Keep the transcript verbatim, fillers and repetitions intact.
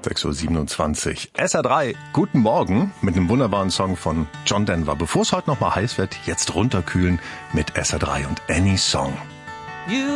sechs Uhr siebenundzwanzig. S R drei, guten Morgen mit einem wunderbaren Song von John Denver. Bevor es heute noch mal heiß wird, jetzt runterkühlen mit S R drei und Any Song. You